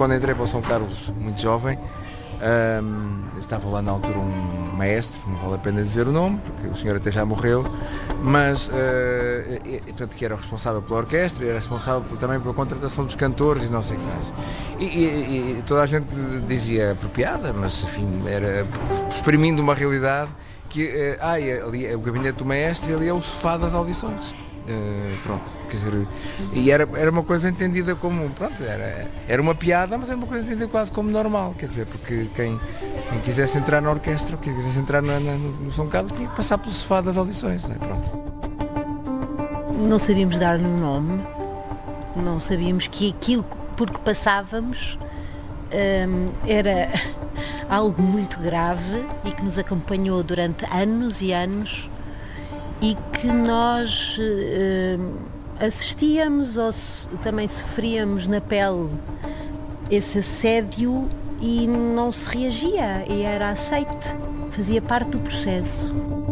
quando entrei para o São Carlos, muito jovem, estava lá na altura um maestro, não vale a pena dizer o nome, porque o senhor até já morreu, mas portanto, que era o responsável pela orquestra, era responsável também pela contratação dos cantores e não sei o que mais. E toda a gente dizia por piada, mas enfim, era exprimindo uma realidade que ali é o gabinete do maestro e ali é o sofá das audições. Pronto, quer dizer, e era uma coisa entendida como, pronto, era uma piada, mas era uma coisa entendida quase como normal, quer dizer, porque quem quisesse entrar na orquestra, quem quisesse entrar no São Carlos, tinha que passar pelo sofá das audições, né? Pronto. Não sabíamos dar-lhe um nome, não sabíamos que aquilo por que passávamos era algo muito grave e que nos acompanhou durante anos e anos e que nós assistíamos ou também sofríamos na pele esse assédio e não se reagia e era aceite, fazia parte do processo.